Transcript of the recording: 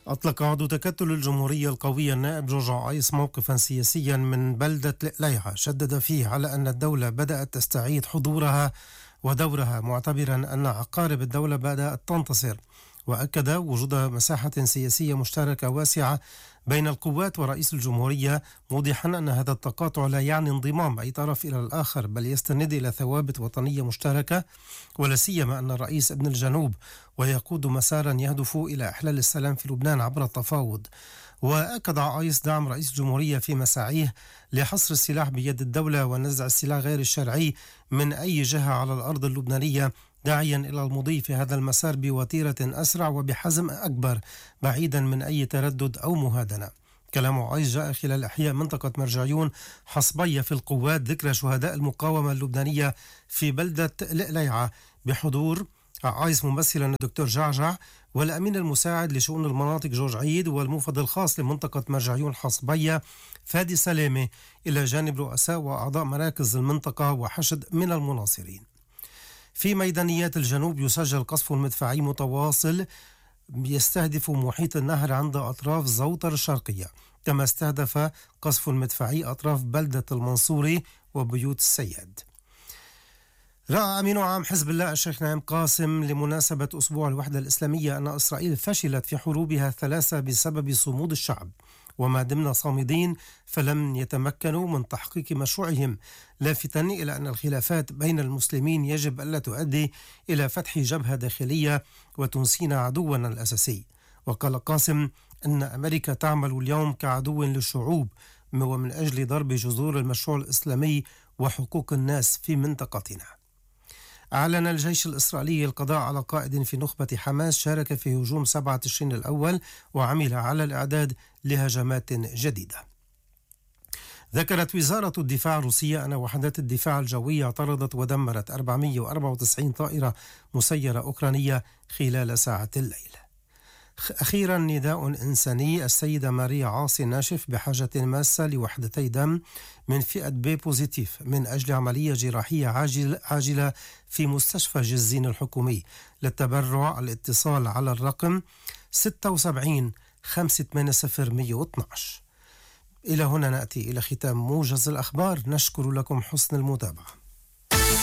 أطلق عضو تكتل الجمهورية القوية النائب جورج عايس موقفا سياسيا من بلدة ليعة شدد فيه على أن الدولة بدأت تستعيد حضورها ودورها، معتبرا أن عقارب الدولة بدأت تنتصر، وأكد وجود مساحة سياسية مشتركة واسعة بين القوات ورئيس الجمهورية، موضحا أن هذا التقاطع لا يعني انضمام أي طرف إلى الآخر، بل يستند إلى ثوابت وطنية مشتركة، ولا سيما أن الرئيس ابن الجنوب ويقود مسارا يهدف إلى إحلال السلام في لبنان عبر التفاوض. وأكد عايس دعم رئيس الجمهورية في مساعيه لحصر السلاح بيد الدولة ونزع السلاح غير الشرعي من أي جهة على الأرض اللبنانية، داعيا إلى المضي في هذا المسار بوتيرة أسرع وبحزم أكبر بعيدا من أي تردد أو مهادنة. كلام عايس جاء خلال إحياء منطقة مرجعيون حصبية في القوات ذكرى شهداء المقاومة اللبنانية في بلدة ليعة بحضور عايس ممثلا الدكتور جعجع والأمين المساعد لشؤون المناطق جورج عيد والمفوض الخاص لمنطقة مرجعيون حصبية فادي سلامة، إلى جانب رؤساء وأعضاء مراكز المنطقة وحشد من المناصرين. في ميدانيات الجنوب يسجل قصف مدفعي متواصل يستهدف محيط النهر عند أطراف زوطر الشرقية، كما استهدف قصف مدفعي أطراف بلدة المنصوري وبيوت السيد. رأى أمين عام حزب الله الشيخ نعيم قاسم لمناسبة أسبوع الوحدة الإسلامية أن إسرائيل فشلت في حروبها الثلاثة بسبب صمود الشعب، وما دمنا صامدين فلم يتمكنوا من تحقيق مشروعهم، لافتا إلى أن الخلافات بين المسلمين يجب ألا تؤدي إلى فتح جبهة داخلية وتنسينا عدونا الأساسي. وقال قاسم أن أمريكا تعمل اليوم كعدو للشعوب ومن أجل ضرب جذور المشروع الإسلامي وحقوق الناس في منطقتنا. أعلن الجيش الإسرائيلي القضاء على قائد في نخبة حماس شارك في هجوم 7 تشرين الأول وعمل على الإعداد لهجمات جديدة. ذكرت وزارة الدفاع الروسية أن وحدات الدفاع الجوي اعترضت ودمرت 494 طائرة مسيرة أوكرانية خلال ساعة الليل. أخيرا نداء إنساني، السيدة ماريا عاصي ناشف بحاجة ماسة لوحدتي دم من فئة بي بوزيتيف من أجل عملية جراحية عاجلة في مستشفى جزين الحكومي. للتبرع الاتصال على الرقم 76 580 112. إلى هنا نأتي إلى ختام موجز الأخبار، نشكر لكم حسن المتابعة.